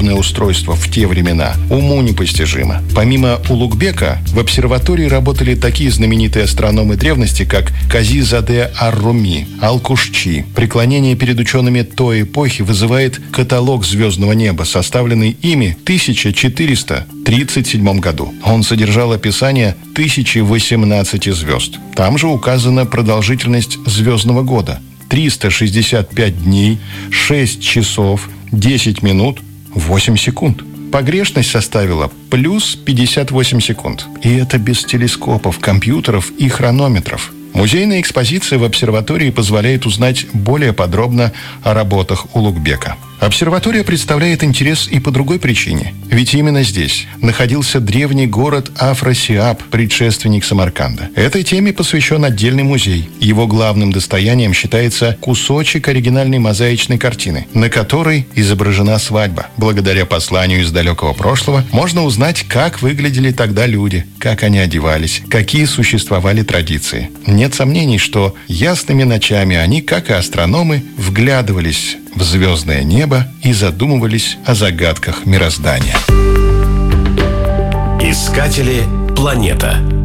подобное устройство в те времена уму непостижимо. Помимо Улугбека, в обсерватории работали такие знаменитые астрономы древности, как Кази-Заде Ар-Руми, Ал-Кушчи. Преклонение перед учеными той эпохи вызывает каталог звездного неба, составленный ими в 1437 году. Он содержал описание 1018 звезд. Там же указана продолжительность звездного года – 365 дней, 6 часов, 10 минут, 8 секунд. Погрешность составила плюс 58 секунд. И это без телескопов, компьютеров и хронометров. Музейная экспозиция в обсерватории позволяет узнать более подробно о работах Улугбека. Обсерватория представляет интерес и по другой причине. Ведь именно здесь находился древний город Афрасиаб, предшественник Самарканда. Этой теме посвящен отдельный музей. Его главным достоянием считается кусочек оригинальной мозаичной картины, на которой изображена свадьба. Благодаря посланию из далекого прошлого можно узнать, как выглядели тогда люди, как они одевались, какие существовали традиции. Нет сомнений, что ясными ночами они, как и астрономы, вглядывались в звездное небо и задумывались о загадках мироздания. Искатели планета.